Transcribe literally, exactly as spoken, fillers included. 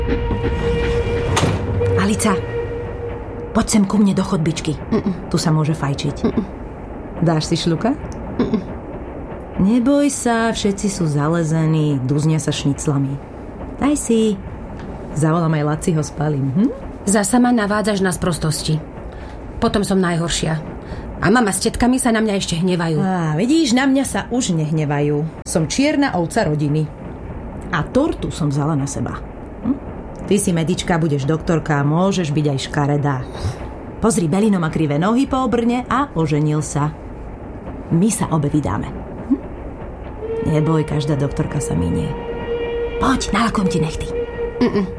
Alica, poď sem ku mne do chodbičky. Mm-mm. Tu sa môže fajčiť. Mm-mm. Dáš si šľuka? Mm-mm. Neboj sa, všetci sú zalezení, duznia sa šniclami. Daj si. Zavolám aj Laciho, spalím. Hm? Zasa ma navádzaš na sprostosti. Potom som najhoršia. A mama s tetkami sa na mňa ešte hnevajú. Á, vidíš, na mňa sa už nehnevajú. Som čierna ovca rodiny. A tortu som vzala na seba. Hm? Ty si medička, budeš doktorka a môžeš byť aj škaredá. Pozri, Belino má krivé nohy po obrne a oženil sa. My sa obe vydáme. Hm? Neboj, každá doktorka sa minie. Poď, nalakujem ti nechty. Mm-mm.